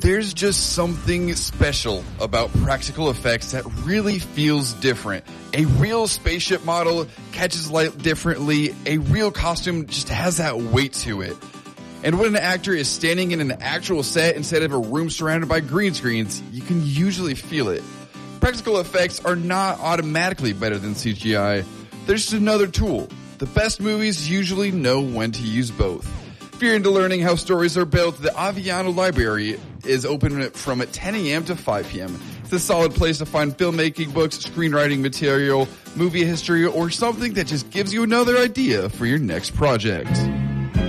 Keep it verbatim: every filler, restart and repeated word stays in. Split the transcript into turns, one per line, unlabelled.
There's just something special about practical effects that really feels different. A real spaceship model catches light differently. A real costume just has that weight to it. And when an actor is standing in an actual set instead of a room surrounded by green screens, you can usually feel it. Practical effects are not automatically better than C G I. They're just another tool. The best movies usually know when to use both. If you're into learning how stories are built, the Aviano Library is open from ten a.m. to five p.m. It's a solid place to find filmmaking books, screenwriting material, movie history, or something that just gives you another idea for your next project.